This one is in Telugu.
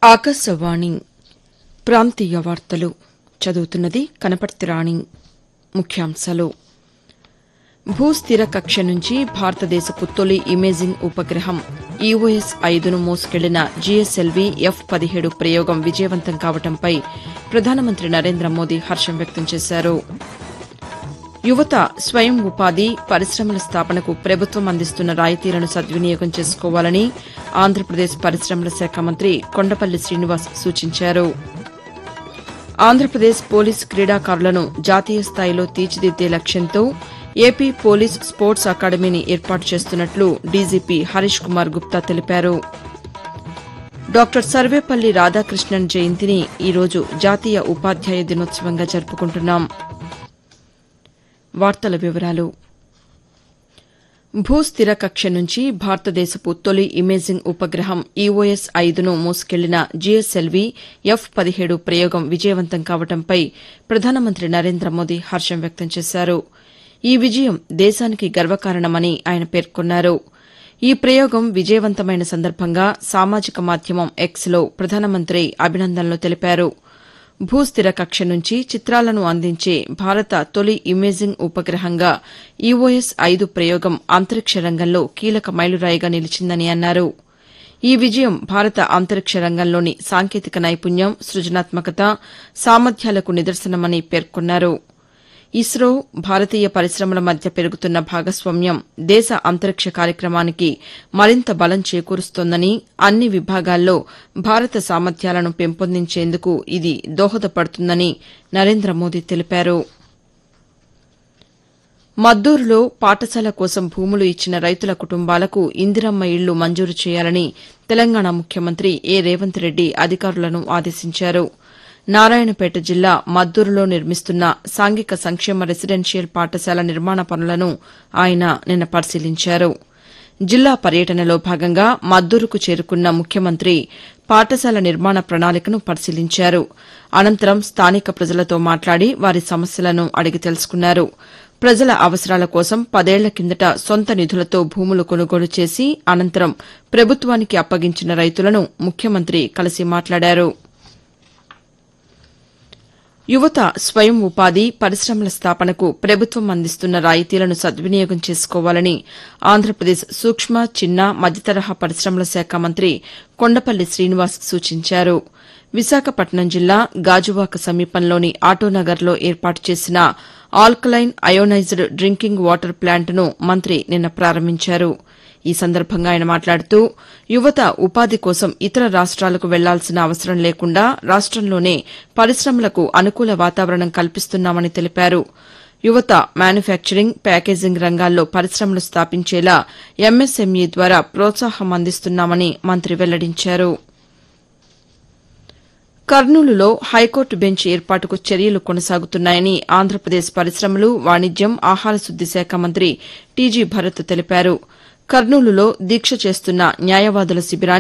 ఆకాశవాణి ప్రాంతీయ వార్తలు చదువుతున్నది కనపర్తి రాణి. ముఖ్యాంశాలు. భూస్థిర కక్ష నుంచి భారతదేశపు తొలి ఇమేజింగ్ ఉపగ్రహం ఈఓఎస్-5ను మోసుకెళ్లిన జీఎస్ఎల్వీ F-17 ప్రయోగం విజయవంతం కావడంపై ప్రధానమంత్రి నరేంద్ర మోదీ హర్షం వ్యక్తం చేశారు. యువత స్వయం ఉపాధి, పరిశ్రమల స్థాపనకు ప్రభుత్వం అందిస్తున్న రాయితీలను సద్వినియోగం చేసుకోవాలని ఆంధ్రప్రదేశ్ పరిశ్రమల శాఖ మంత్రి కొండపల్లి శ్రీనివాస్ సూచించారు. ఆంధ్రప్రదేశ్ పోలీసు క్రీడాకారులను జాతీయ స్థాయిలో తీర్చిదిద్దే లక్ష్యంతో ఏపీ పోలీస్ స్పోర్ట్స్ అకాడమీని ఏర్పాటు చేస్తున్నట్లు డీజీపీ హరీష్ కుమార్ గుప్తా తెలిపారు. డాక్టర్ సర్వేపల్లి రాధాకృష్ణన్ జయంతిని ఈరోజు జాతీయ ఉపాధ్యాయ దినోత్సవంగా జరుపుకుంటున్నాం. వార్తల వివరాలు. భూస్థిర కక్ష నుంచి భారతదేశపు తొలి ఇమేజింగ్ ఉపగ్రహం ఈఓఎస్-5ను మోసుకెళ్లిన జీఎస్ఎల్వీ F-17 ప్రయోగం విజయవంతం కావడంపై ప్రధానమంత్రి నరేంద్ర మోదీ హర్షం వ్యక్తం చేశారు. ఈ విజయం దేశానికి గర్వకారణమని ఆయన పేర్కొన్నారు. ఈ ప్రయోగం విజయవంతమైన సందర్భంగా సామాజిక మాధ్యమం ఎక్స్లో ప్రధానమంత్రి అభినందనలు తెలిపారు. భూస్థిర కక్ష నుంచి చిత్రాలను అందించే భారత తొలి ఇమేజింగ్ ఉపగ్రహంగా ఈఓఎస్-5 ప్రయోగం అంతరిక్ష రంగంలో కీలక మైలురాయిగా నిలిచిందని అన్నారు. ఈ విజయం భారత అంతరిక్ష రంగంలోని సాంకేతిక నైపుణ్యం, సృజనాత్మకత, సామర్థ్యాలకు నిదర్శనమని పేర్కొన్నారు. ఇస్రో, భారతీయ పరిశ్రమల మధ్య పెరుగుతున్న భాగస్వామ్యం దేశ అంతరిక్ష కార్యక్రమానికి మరింత బలం చేకూరుస్తోందని, అన్ని విభాగాల్లో భారత సామర్థ్యాలను పెంపొందించేందుకు ఇది దోహదపడుతుందని నరేంద్ర మోదీ తెలిపారు. మద్దూరులో పాఠశాల కోసం భూములు ఇచ్చిన రైతుల కుటుంబాలకు ఇందిరమ్మ ఇళ్లు మంజూరు చేయాలని తెలంగాణ ముఖ్యమంత్రి రేవంత్ రెడ్డి అధికారులను ఆదేశించారు. నారాయణపేట జిల్లా మద్దూరులో నిర్మిస్తున్న సాంఘిక సంక్షేమ రెసిడెన్షియల్ పాఠశాల నిర్మాణ పనులను ఆయన నిన్న పరిశీలించారు. జిల్లా పర్యటనలో భాగంగా మద్దూరుకు చేరుకున్న ముఖ్యమంత్రి పాఠశాల నిర్మాణ ప్రణాళికను పరిశీలించారు. అనంతరం స్థానిక ప్రజలతో మాట్లాడి వారి సమస్యలను అడిగి తెలుసుకున్నారు. ప్రజల అవసరాల కోసం 10 ఏళ్ల కిందట సొంత నిధులతో భూములు కొనుగోలు చేసి అనంతరం ప్రభుత్వానికి అప్పగించిన రైతులను ముఖ్యమంత్రి కలిసి మాట్లాడారు. యువత స్వయం ఉపాధి, పరిశ్రమల స్థాపనకు ప్రభుత్వం అందిస్తున్న రాయితీలను సద్వినియోగం చేసుకోవాలని ఆంధ్రప్రదేశ్ సూక్ష్మ, చిన్న, మధ్యతరహా పరిశ్రమల శాఖ మంత్రి కొండపల్లి శ్రీనివాస్ సూచించారు. విశాఖపట్నం జిల్లా గాజువాక సమీపంలోని ఆటోనగర్లో ఏర్పాటు చేసిన ఆల్కలైన్ అయోనైజ్డ్ డ్రింకింగ్ వాటర్ ప్లాంట్ను మంత్రి నిన్న ప్రారంభించారు. ఈ సందర్భంగా ఆయన మాట్లాడుతూ యువత ఉపాధి కోసం ఇతర రాష్ట్రాలకు వెళ్లాల్సిన అవసరం లేకుండా రాష్టంలోనే పరిశ్రమలకు అనుకూల వాతావరణం కల్పిస్తున్నామని తెలిపారు. యువత మ్యానుఫ్యాక్చరింగ్, ప్యాకేజింగ్ రంగాల్లో పరిశ్రమలు స్థాపించేలా ఎంఎస్ఎంఈ ద్వారా ప్రోత్సాహం అందిస్తున్నామని మంత్రి వెల్లడించారు. కర్నూలులో హైకోర్టు బెంచ్ ఏర్పాటుకు చర్యలు కొనసాగుతున్నాయని ఆంధ్రప్రదేశ్ పరిశ్రమలు, వాణిజ్యం, ఆహార శుద్ది శాఖ మంత్రి టీజీ భరత్ తెలిపారు. కర్నూలులో దీక్ష చేస్తున్న న్యాయవాదుల శిబిరాన్ని